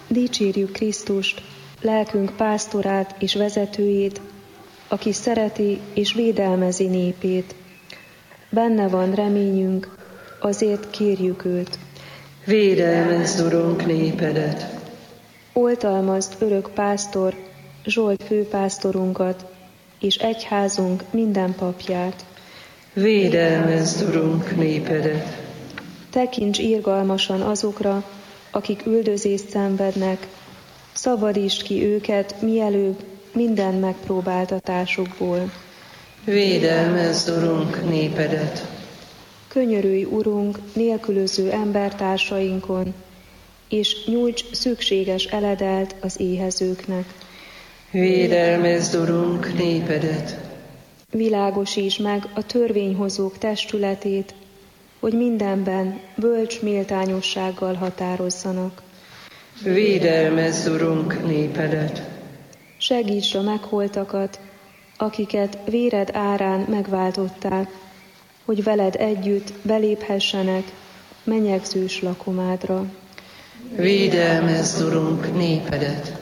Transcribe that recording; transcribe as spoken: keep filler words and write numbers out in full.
Dicsérjük Krisztust, lelkünk pásztorát és vezetőjét, aki szereti és védelmezi népét. Benne van reményünk, azért kérjük őt. Védelmezd, Urunk, népedet! Oltalmazd, örök pásztor, Zsolt főpásztorunkat, és egyházunk minden papját. Védelmezd, Urunk, népedet! Tekints irgalmasan azokra, akik üldözést szenvednek, szabadítsd ki őket mielőbb minden megpróbáltatásukból. Védelmezd, Urunk, népedet! Könyörülj, Urunk, nélkülöző embertársainkon, és nyújts szükséges eledelt az éhezőknek. Védelmezd, Urunk, népedet! Világosítsd meg a törvényhozók testületét, hogy mindenben bölcs méltányossággal határozzanak. Védelmezd, Urunk, népedet! Segítsd a megholtakat, akiket véred árán megváltottál, hogy veled együtt beléphessenek menyegzős lakomádra. Védelmezd, Urunk, népedet!